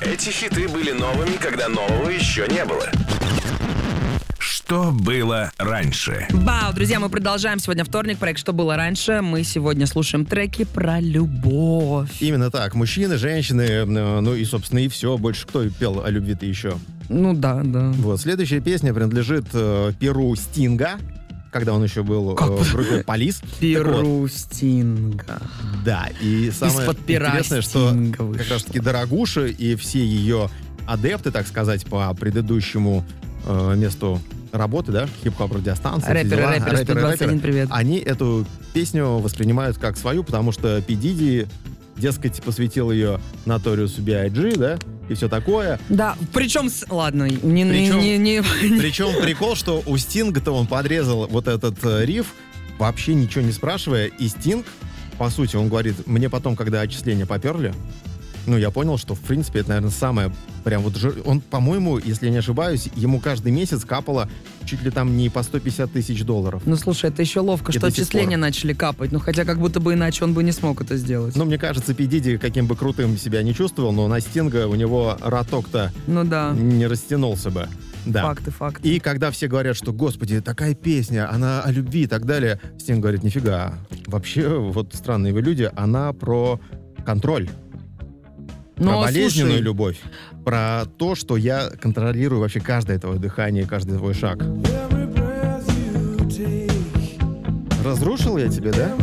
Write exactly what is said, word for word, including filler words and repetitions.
Эти хиты были новыми, когда нового еще не было. Что было раньше? Вау, друзья, мы продолжаем. Сегодня вторник, проект «Что было раньше». Мы сегодня слушаем треки про любовь. Именно так. Мужчины, женщины, ну и, собственно, и все. Больше кто пел о любви-то еще? Ну да, да. Вот. Следующая песня принадлежит э, перу Стинга, когда он еще был э, в группе Полис. Перу Стинга. Да, и самое Из-под пера интересное, что Стинга как вышло. раз таки Дорогуша и все ее адепты, так сказать, по предыдущему э, месту работы, да, хип-хоп радиостанции, Рэперы, дела, рэперы, сто двадцать один, привет. они эту песню воспринимают как свою, потому что Пи Диди, дескать, посвятил ее Notorious би ай джи, да, и все такое. Да, причем, с... ладно, не... Причем, не, не, не... причем прикол, что у Стинга-то он подрезал вот этот э, риф, вообще ничего не спрашивая, и Стинг, по сути, он говорит, мне потом, когда отчисления поперли, ну, я понял, что, в принципе, это, наверное, самое прям вот... жир- Он, по-моему, если я не ошибаюсь, ему каждый месяц капало чуть ли там не по сто пятьдесят тысяч долларов. Ну, слушай, это еще ловко, И что до сих отчисления пор. начали капать. Ну, хотя как будто бы иначе он бы не смог это сделать. Но мне кажется, Пи Диди, каким бы крутым себя не чувствовал, но на Стинга у него роток-то Ну да, не растянулся бы. Да. факты, факты. И когда все говорят, что, господи, такая песня, она о любви и так далее, Стинг говорит, нифига. Вообще, вот странные вы люди, она про контроль. Ну, Про а болезненную слушай, любовь. Про то, что я контролирую вообще каждое твое дыхание, каждый твой шаг. Разрушил я тебе, да?